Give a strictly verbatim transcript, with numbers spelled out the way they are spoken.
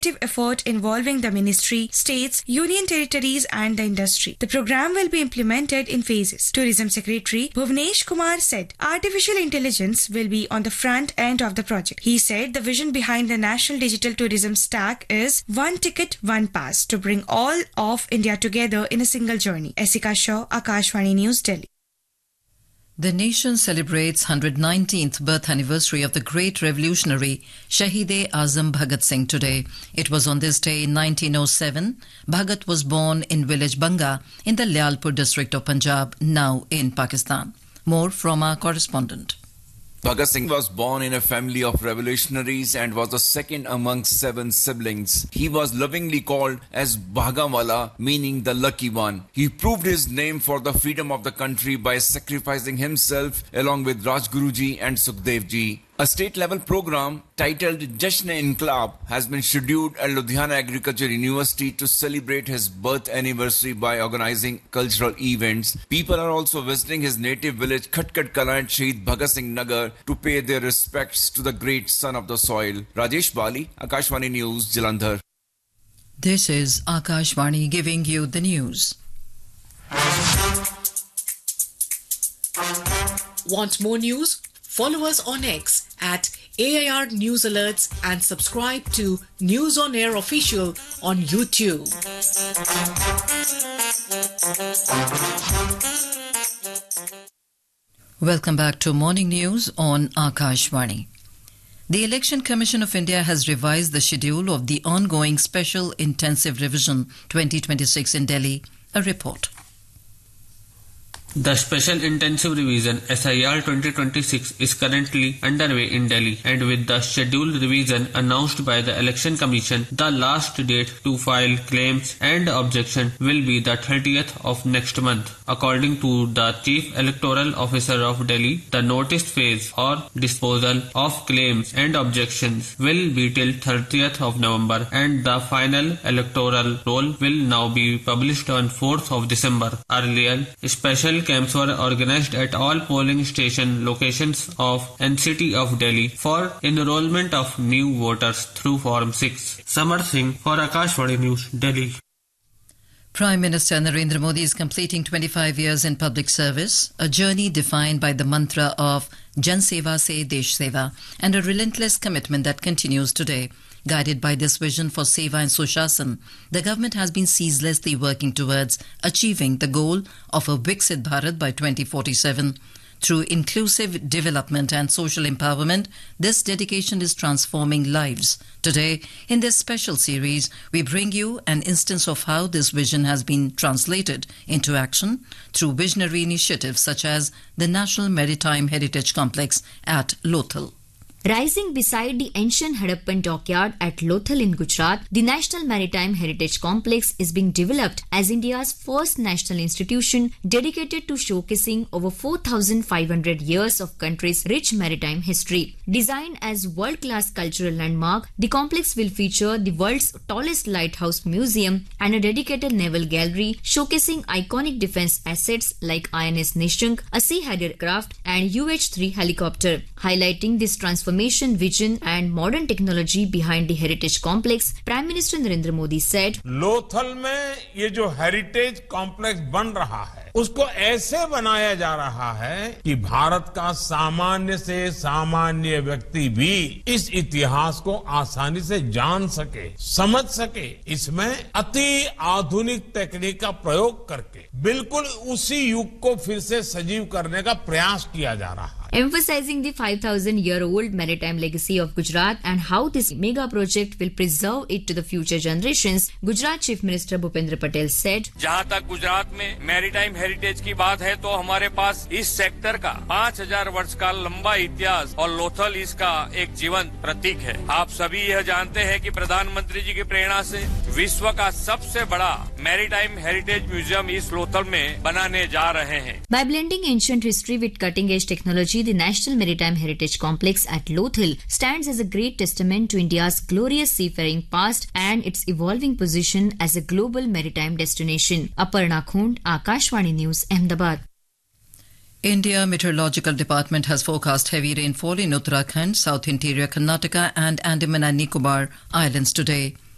effort involving the ministry, states, union territories and the industry. The program will be implemented in phases. Tourism Secretary Bhuvnesh Kumar said artificial intelligence will be on the front end of the project. He said the vision behind the National Digital Tourism Stack is one ticket, one pass to bring all of India together in a single journey. Esika Shaw, Akashvani News, Delhi. The nation celebrates one hundred nineteenth birth anniversary of the great revolutionary Shahid-e-Azam Bhagat Singh today. It was on this day in nineteen oh seven. Bhagat was born in village Banga in the Lyalpur district of Punjab, now in Pakistan. More from our correspondent. Bhagat Singh was born in a family of revolutionaries and was the second among seven siblings. He was lovingly called as Bhagawala, meaning the lucky one. He proved his name for the freedom of the country by sacrificing himself along with Rajguruji and Sukhdevji. A state-level program titled Jashn-e-Inqilab has been scheduled at Ludhiana Agriculture University to celebrate his birth anniversary by organizing cultural events. People are also visiting his native village Khatkat Kala and Shaheed Bhagat Singh Nagar to pay their respects to the great son of the soil. Rajesh Bali, Akashvani News, Jalandhar. This is Akashvani giving you the news. Want more news? Follow us on X at A I R News Alerts and subscribe to News on Air Official on YouTube. Welcome back to Morning News on Akashvani. The Election Commission of India has revised the schedule of the ongoing Special Intensive Revision twenty twenty-six in Delhi. A report. The Special Intensive Revision S I R twenty twenty-six is currently underway in Delhi, and with the scheduled revision announced by the Election Commission, the last date to file claims and objection will be the thirtieth of next month. According to the Chief Electoral Officer of Delhi, the notice phase or disposal of claims and objections will be till thirtieth of November, and the final electoral roll will now be published on fourth of December. Earlier, special camps were organized at all polling station locations of N C T of Delhi for enrollment of new voters through Form six. Samar Singh for Akashvani News, Delhi. Prime Minister Narendra Modi is completing twenty-five years in public service, a journey defined by the mantra of Jan Seva Se Desh Seva and a relentless commitment that continues today. Guided by this vision for Seva and Sushasana, the government has been ceaselessly working towards achieving the goal of a Viksit Bharat by twenty forty-seven. Through inclusive development and social empowerment, this dedication is transforming lives. Today, in this special series, we bring you an instance of how this vision has been translated into action through visionary initiatives such as the National Maritime Heritage Complex at Lothal. Rising beside the ancient Harappan dockyard at Lothal in Gujarat, the National Maritime Heritage Complex is being developed as India's first national institution dedicated to showcasing over four thousand five hundred years of country's rich maritime history. Designed as world-class cultural landmark, the complex will feature the world's tallest lighthouse museum and a dedicated naval gallery showcasing iconic defense assets like I N S Nishank, a Sea Harrier craft, and U H three helicopter. Highlighting this transformation vision and modern technology behind the heritage complex, Prime Minister Narendra Modi said, Lothal में ये जो heritage complex बन रहा है उसको ऐसे बनाया जा रहा है कि भारत का सामान्य से सामान्य व्यक्ति भी इस इतिहास को आसानी से जान सके, समझ सके। इसमें अति आधुनिक तकनीक का प्रयोग करके बिल्कुल उसी युग को फिर से सजीव करने का प्रयास किया जा रहा है। Emphasizing the five thousand year old maritime legacy of Gujarat and how this mega project will preserve it to the future generations, Gujarat Chief Minister Bhupendra Patel said, जहाँ तक गुजरात में मैरीटाइम हेरिटेज की बात है तो हमारे पास इस सेक्टर का पाँच हजार वर्ष का लंबा इतिहास और लोथल इसका एक जीवंत प्रतीक है। आप सभी यह जानते हैं कि प्रधानमंत्री जी की प्रेरणा से विश्व का सबसे बड़ा मैरीटाइम हेरिटेज म्यूजियम इस लोथल में बनाने जा रहे हैं। By blending ancient history with cutting-edge technology, the National Maritime Heritage Complex at Lothal stands as a great testament to India's glorious seafaring past and its evolving position as a global maritime destination. Aparna Khund, Akashvani News, Ahmedabad. India Meteorological Department has forecast heavy rainfall in Uttarakhand, South Interior Karnataka and Andaman and Nicobar Islands today.